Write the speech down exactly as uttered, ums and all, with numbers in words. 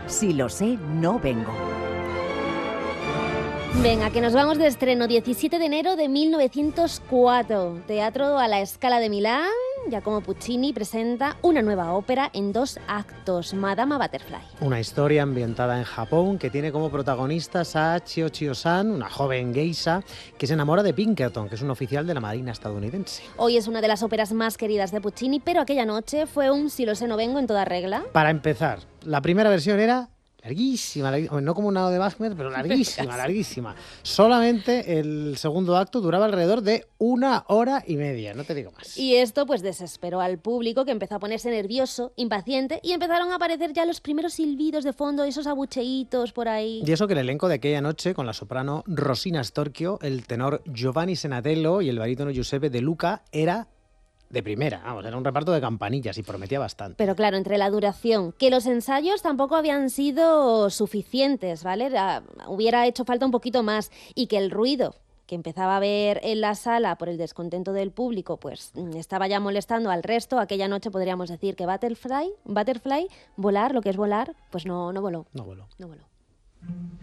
Si lo sé, no vengo. Venga, que nos vamos de estreno. diecisiete de enero de mil novecientos cuatro. Teatro a la Scala de Milán. Giacomo Puccini presenta una nueva ópera en dos actos, Madama Butterfly. Una historia ambientada en Japón que tiene como protagonistas a Chio Chio-san, una joven geisha que se enamora de Pinkerton, que es un oficial de la Marina estadounidense. Hoy es una de las óperas más queridas de Puccini, pero aquella noche fue un Si lo sé no vengo en toda regla. Para empezar, la primera versión era larguísima, larguísima, no como una de Wagner, pero larguísima, larguísima. Solamente el segundo acto duraba alrededor de una hora y media, no te digo más. Y esto pues desesperó al público, que empezó a ponerse nervioso, impaciente, y empezaron a aparecer ya los primeros silbidos de fondo, esos abucheitos por ahí. Y eso que el elenco de aquella noche, con la soprano Rosina Storchio, el tenor Giovanni Senatello y el barítono Giuseppe De Luca, era de primera, vamos, era un reparto de campanillas y prometía bastante. Pero claro, entre la duración, que los ensayos tampoco habían sido suficientes, ¿vale? Era, hubiera hecho falta un poquito más, y que el ruido que empezaba a haber en la sala por el descontento del público, pues estaba ya molestando al resto. Aquella noche podríamos decir que Butterfly, Butterfly, volar, lo que es volar, pues no, no voló. No voló. No voló.